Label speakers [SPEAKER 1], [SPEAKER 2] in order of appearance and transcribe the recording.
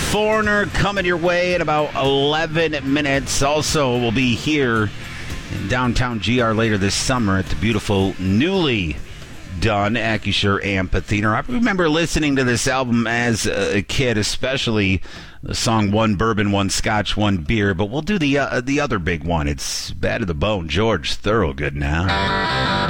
[SPEAKER 1] Foreigner coming your way in about 11 minutes. Also, we'll be here in downtown GR later this summer at the beautiful newly done Acrisure Amphitheater. I remember listening to this album as a kid, especially the song One Bourbon, One Scotch, One Beer. But we'll do the other big one. It's Bad to the Bone. George Thorogood now.